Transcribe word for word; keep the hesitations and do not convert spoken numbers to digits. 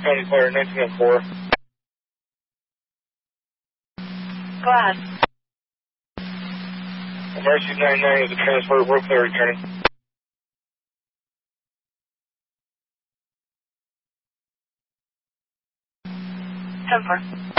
County Fire nineteen oh four. Go ahead. Emergency ninety-nine is a transport work clear returning. ten four.